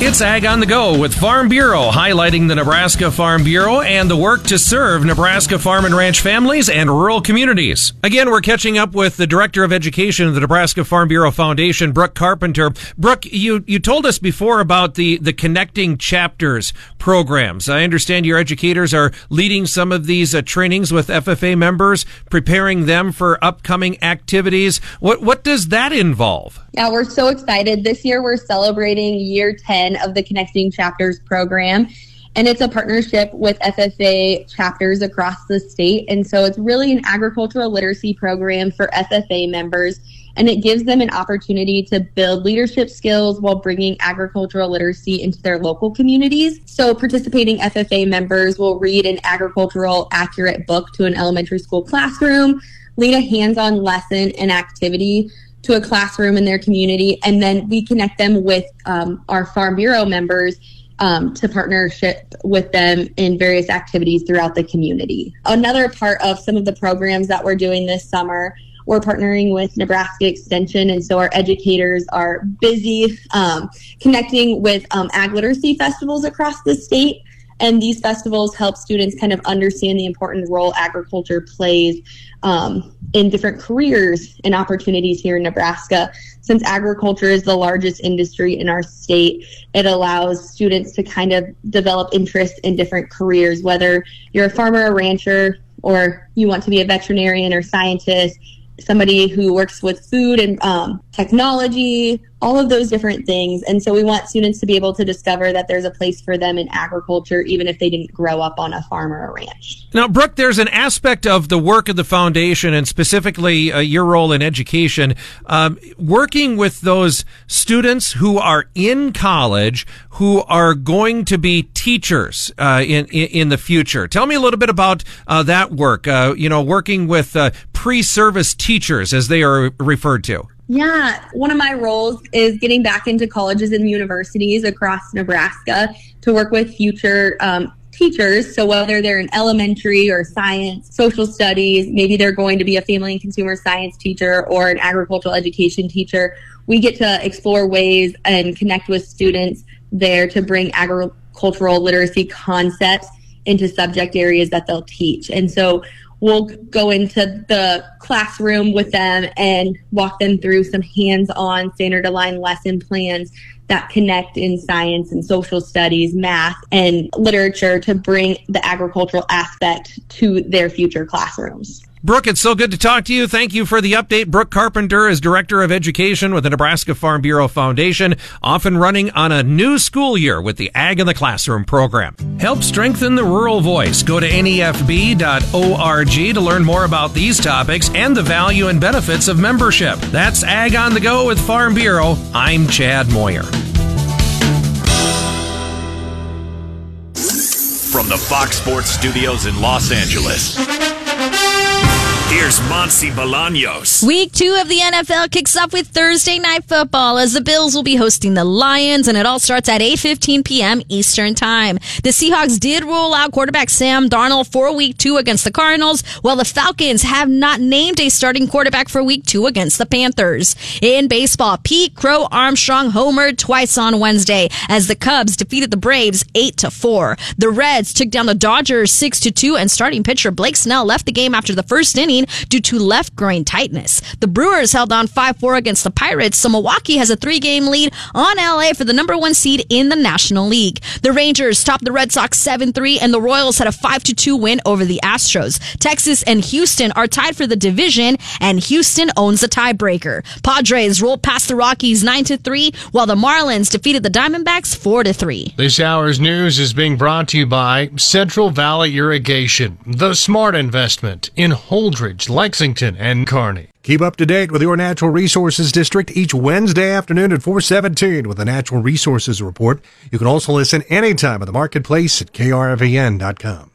It's Ag on the Go with Farm Bureau, highlighting the Nebraska Farm Bureau and the work to serve Nebraska farm and ranch families and rural communities. Again, we're catching up with the Director of Education of the Nebraska Farm Bureau Foundation, Brooke Carpenter. Brooke, you told us before about the Connecting Chapters programs. I understand your educators are leading some of these trainings with FFA members, preparing them for upcoming activities. What does that involve? Yeah, we're so excited. This year we're celebrating year 10 of the Connecting Chapters program, and it's a partnership with FFA chapters across the state. And so it's really an agricultural literacy program for FFA members, and it gives them an opportunity to build leadership skills while bringing agricultural literacy into their local communities. So participating FFA members will read an agricultural accurate book to an elementary school classroom, lead a hands-on lesson and activity to a classroom in their community, and then we connect them with our Farm Bureau members to partnership with them in various activities throughout the community. Another part of some of the programs that we're doing this summer, we're partnering with Nebraska Extension, and so our educators are busy connecting with ag literacy festivals across the state. And these festivals help students kind of understand the important role agriculture plays in different careers and opportunities here in Nebraska. Since agriculture is the largest industry in our state, it allows students to kind of develop interest in different careers, whether you're a farmer or rancher, or you want to be a veterinarian or scientist, somebody who works with food and technology, all of those different things. And so we want students to be able to discover that there's a place for them in agriculture, even if they didn't grow up on a farm or a ranch. Now, Brooke, there's an aspect of the work of the foundation, and specifically your role in education, working with those students who are in college, who are going to be teachers in the future. Tell me a little bit about that work, working with pre-service teachers, as they are referred to. Yeah, one of my roles is getting back into colleges and universities across Nebraska to work with future teachers. So whether they're in elementary or science, social studies, maybe they're going to be a family and consumer science teacher or an agricultural education teacher, we get to explore ways and connect with students there to bring agricultural literacy concepts into subject areas that they'll teach. And so we'll go into the classroom with them and walk them through some hands-on standard aligned lesson plans that connect in science and social studies, math, and literature to bring the agricultural aspect to their future classrooms. Brooke, it's so good to talk to you. Thank you for the update. Brooke Carpenter is Director of Education with the Nebraska Farm Bureau Foundation, off and running on a new school year with the Ag in the Classroom program. Help strengthen the rural voice. Go to nefb.org to learn more about these topics and the value and benefits of membership. That's Ag on the Go with Farm Bureau. I'm Chad Moyer. From the Fox Sports Studios in Los Angeles, here's Monse Bolaños. Week 2 of the NFL kicks off with Thursday Night Football as the Bills will be hosting the Lions, and it all starts at 8:15 p.m. Eastern Time. The Seahawks did roll out quarterback Sam Darnold for Week 2 against the Cardinals, while the Falcons have not named a starting quarterback for Week 2 against the Panthers. In baseball, Pete Crow Armstrong homered twice on Wednesday as the Cubs defeated the Braves 8-4. The Reds took down the Dodgers 6-2, and starting pitcher Blake Snell left the game after the first inning due to left groin tightness. The Brewers held on 5-4 against the Pirates, so Milwaukee has a 3-game lead on LA for the number 1 seed in the National League. The Rangers topped the Red Sox 7-3, and the Royals had a 5-2 win over the Astros. Texas and Houston are tied for the division, and Houston owns the tiebreaker. Padres rolled past the Rockies 9-3, while the Marlins defeated the Diamondbacks 4-3. This hour's news is being brought to you by Central Valley Irrigation, the smart investment in Holdridge, Lexington, and Kearney. Keep up to date with your Natural Resources District each Wednesday afternoon at 4:17 with the Natural Resources Report. You can also listen anytime at the marketplace at krvn.com.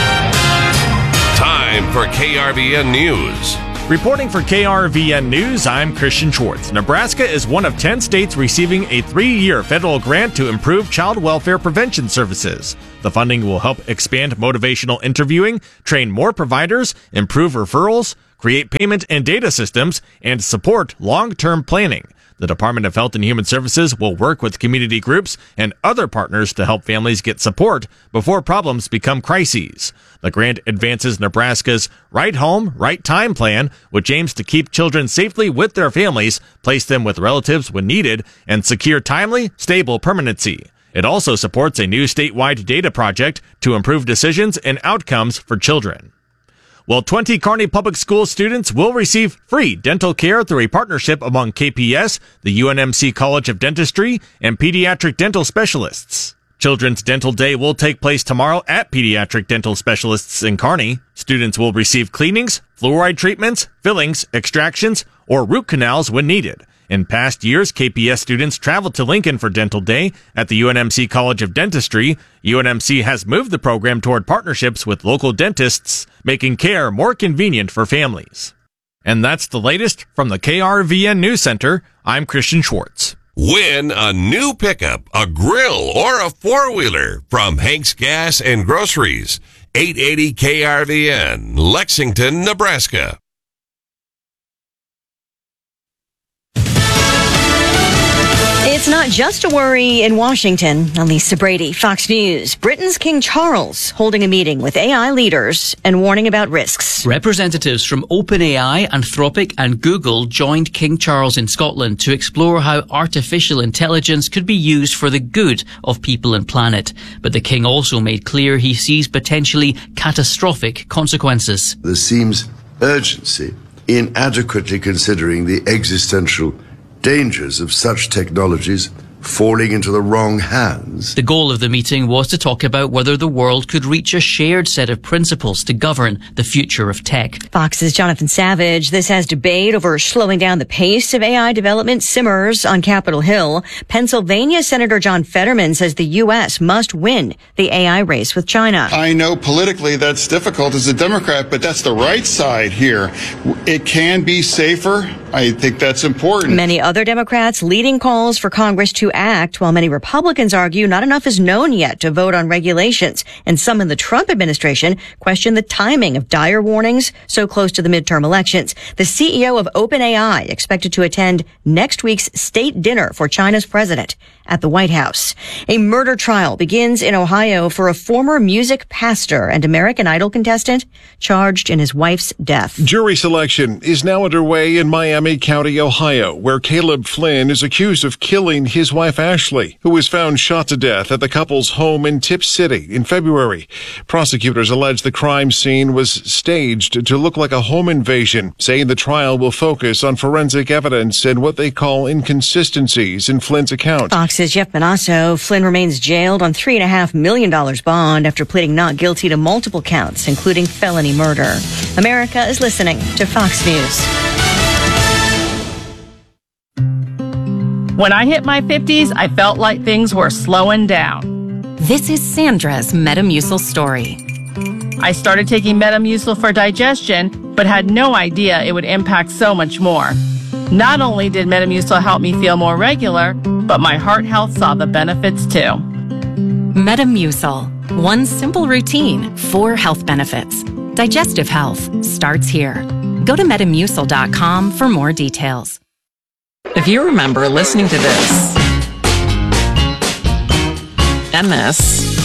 Time for KRVN News. Reporting for KRVN News, I'm Christian Schwartz. Nebraska is one of 10 states receiving a 3-year federal grant to improve child welfare prevention services. The funding will help expand motivational interviewing, train more providers, improve referrals, create payment and data systems, and support long-term planning. The Department of Health and Human Services will work with community groups and other partners to help families get support before problems become crises. The grant advances Nebraska's Right Home, Right Time plan, which aims to keep children safely with their families, place them with relatives when needed, and secure timely, stable permanency. It also supports a new statewide data project to improve decisions and outcomes for children. Well, 20 Kearney Public School students will receive free dental care through a partnership among KPS, the UNMC College of Dentistry, and pediatric dental specialists. Children's Dental Day will take place tomorrow at Pediatric Dental Specialists in Kearney. Students will receive cleanings, fluoride treatments, fillings, extractions, or root canals when needed. In past years, KPS students traveled to Lincoln for Dental Day at the UNMC College of Dentistry. UNMC has moved the program toward partnerships with local dentists, making care more convenient for families. And that's the latest from the KRVN News Center. I'm Christian Schwartz. Win a new pickup, a grill, or a four-wheeler from Hank's Gas and Groceries. 880 KRVN, Lexington, Nebraska. It's not just a worry in Washington. I'm Lisa Brady, Fox News. Britain's King Charles holding a meeting with AI leaders and warning about risks. Representatives from OpenAI, Anthropic and Google joined King Charles in Scotland to explore how artificial intelligence could be used for the good of people and planet. But the King also made clear he sees potentially catastrophic consequences. There seems urgency in adequately considering the existential dangers of such technologies falling into the wrong hands. The goal of the meeting was to talk about whether the world could reach a shared set of principles to govern the future of tech. Fox's Jonathan Savage. This has debate over slowing down the pace of AI development simmers on Capitol Hill. Pennsylvania Senator John Fetterman says the U.S. must win the AI race with China. I know politically that's difficult as a Democrat, but that's the right side here. It can be safer. I think that's important. Many other Democrats leading calls for Congress to act, while many Republicans argue not enough is known yet to vote on regulations. And some in the Trump administration question the timing of dire warnings so close to the midterm elections. The CEO of OpenAI expected to attend next week's state dinner for China's president at the White House. A murder trial begins in Ohio for a former music pastor and American Idol contestant charged in his wife's death. Jury selection is now underway in Miami County, Ohio, where Caleb Flynn is accused of killing his wife Ashley, who was found shot to death at the couple's home in Tipp City in February. Prosecutors allege the crime scene was staged to look like a home invasion, saying the trial will focus on forensic evidence and what they call inconsistencies in Flynn's account. Fox's Jeff Manasso. Flynn remains jailed on $3.5 million bond after pleading not guilty to multiple counts, including felony murder. America is listening to Fox News. When I hit my 50s, I felt like things were slowing down. This is Sandra's Metamucil story. I started taking Metamucil for digestion, but had no idea it would impact so much more. Not only did Metamucil help me feel more regular, but my heart health saw the benefits too. Metamucil. One simple routine, 4 health benefits. Digestive health starts here. Go to Metamucil.com for more details. If you remember listening to this, and this,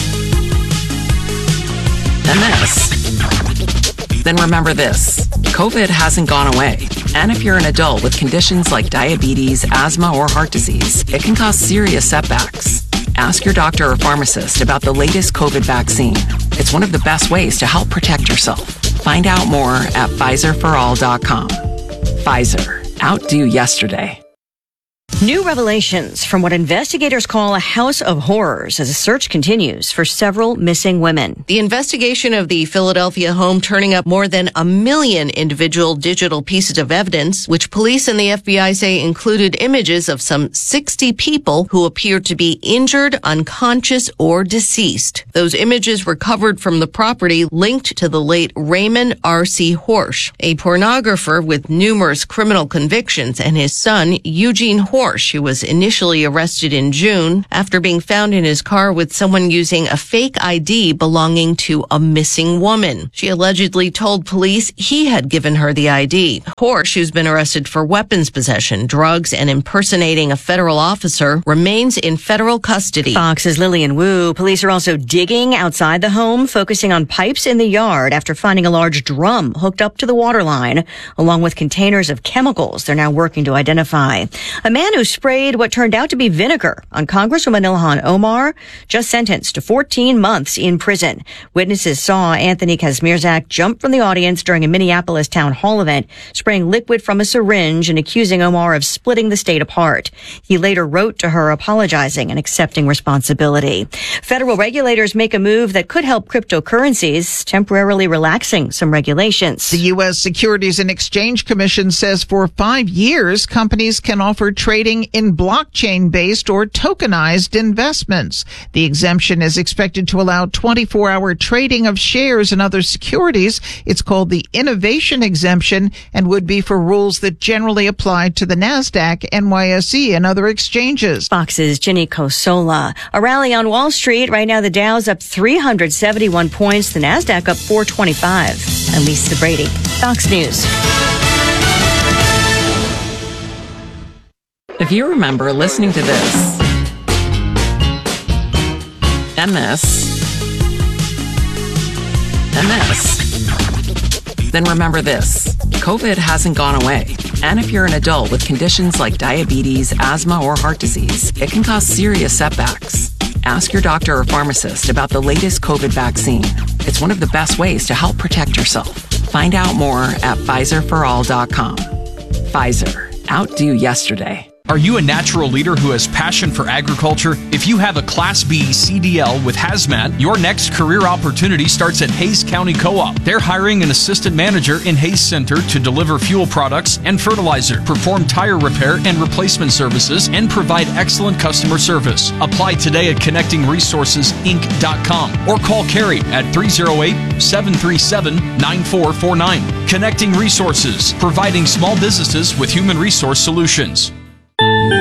then remember this. COVID hasn't gone away. And if you're an adult with conditions like diabetes, asthma, or heart disease, it can cause serious setbacks. Ask your doctor or pharmacist about the latest COVID vaccine. It's one of the best ways to help protect yourself. Find out more at PfizerForAll.com. Pfizer. Outdo yesterday. New revelations from what investigators call a house of horrors as a search continues for several missing women. The investigation of the Philadelphia home turning up more than 1 million individual digital pieces of evidence, which police and the FBI say included images of some 60 people who appeared to be injured, unconscious, or deceased. Those images recovered from the property linked to the late Raymond R.C. Horsch, a pornographer with numerous criminal convictions, and his son, Eugene Horsch, Porsche. He was initially arrested in June after being found in his car with someone using a fake ID belonging to a missing woman. She allegedly told police he had given her the ID. Porsche, who's been arrested for weapons possession, drugs, and impersonating a federal officer, remains in federal custody. Fox's Lillian Wu. Police are also digging outside the home, focusing on pipes in the yard after finding a large drum hooked up to the water line, along with containers of chemicals they're now working to identify. A man who sprayed what turned out to be vinegar on Congresswoman Ilhan Omar just sentenced to 14 months in prison. Witnesses saw Anthony Kazmierzak jump from the audience during a Minneapolis town hall event, spraying liquid from a syringe and accusing Omar of splitting the state apart. He later wrote to her apologizing and accepting responsibility. Federal regulators make a move that could help cryptocurrencies, temporarily relaxing some regulations. The U.S. Securities and Exchange Commission says for 5 years, companies can offer trading in blockchain-based or tokenized investments. The exemption is expected to allow 24-hour trading of shares and other securities. It's called the Innovation Exemption and would be for rules that generally apply to the NASDAQ, NYSE, and other exchanges. Fox's Ginny Cosola. A rally on Wall Street. Right now, the Dow's up 371 points. The NASDAQ up 425. I'm Lisa Brady, Fox News. If you remember listening to this, and this, and this, then remember this. COVID hasn't gone away. And if you're an adult with conditions like diabetes, asthma, or heart disease, it can cause serious setbacks. Ask your doctor or pharmacist about the latest COVID vaccine. It's one of the best ways to help protect yourself. Find out more at PfizerForAll.com. Pfizer. Outdo yesterday. Are you a natural leader who has passion for agriculture? If you have a Class B CDL with Hazmat, your next career opportunity starts at Hays County Co-op. They're hiring an assistant manager in Hays Center to deliver fuel products and fertilizer, perform tire repair and replacement services, and provide excellent customer service. Apply today at ConnectingResourcesInc.com or call Carrie at 308-737-9449. Connecting Resources, providing small businesses with human resource solutions.